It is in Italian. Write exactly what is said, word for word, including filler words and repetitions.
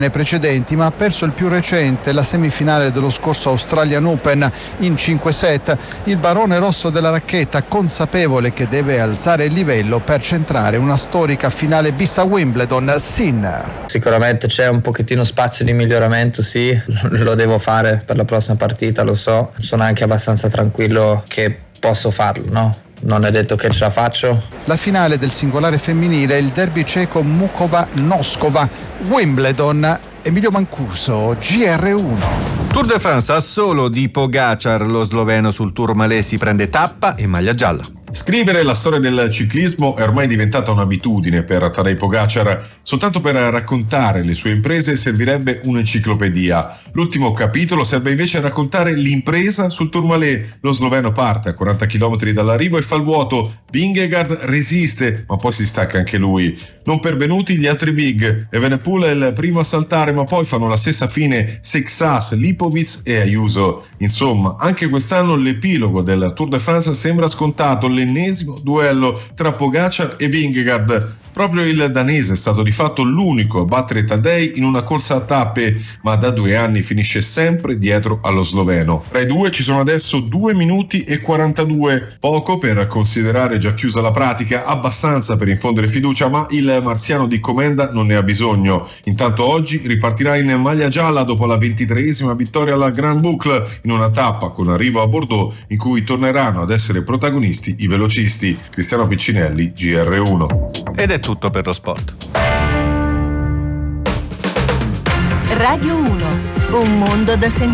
precedenti, ma ha perso il più recente, la semifinale dello scorso Australian Open in cinque set. Il barone rosso della racchetta, consapevole che deve alzare il livello per centrare una storica finale bis a Wimbledon. Sinner: sicuramente c'è un pochettino spazio di miglioramento, sì, lo devo fare per la prossima partita, lo so, sono anche abbastanza tranquillo che posso farlo, no? Non è detto che ce la faccio. La finale del singolare femminile, il derby ceco Mukova-Noskova, Wimbledon. Emilio Mancuso, G R uno. Tour de France a solo di Pogacar, lo sloveno sul Tourmalet si prende tappa e maglia gialla. Scrivere la storia del ciclismo è ormai diventata un'abitudine per Tadej Pogacar. Soltanto per raccontare le sue imprese servirebbe un'enciclopedia. L'ultimo capitolo serve invece a raccontare l'impresa sul Tourmalet. Lo sloveno parte a quaranta chilometri dall'arrivo e fa il vuoto. Vingegaard resiste, ma poi si stacca anche lui. Non pervenuti gli altri big. Evenepoel è il primo a saltare, ma poi fanno la stessa fine Seixas, Lipovic e Ayuso. Insomma, anche quest'anno l'epilogo del Tour de France sembra scontato. L'ennesimo duello tra Pogacar e Vingegaard. Proprio il danese è stato di fatto l'unico a battere Tadej in una corsa a tappe, ma da due anni finisce sempre dietro allo sloveno. Tra i due ci sono adesso due minuti e quarantadue, poco per considerare già chiusa la pratica, abbastanza per infondere fiducia, ma il marziano di Comenda non ne ha bisogno. Intanto oggi ripartirà in maglia gialla dopo la ventitreesima vittoria alla Grand Boucle, in una tappa con arrivo a Bordeaux in cui torneranno ad essere protagonisti i velocisti. Cristiano Piccinelli, G R uno. Ed è tutto per lo sport. Radio uno, un mondo da sentire.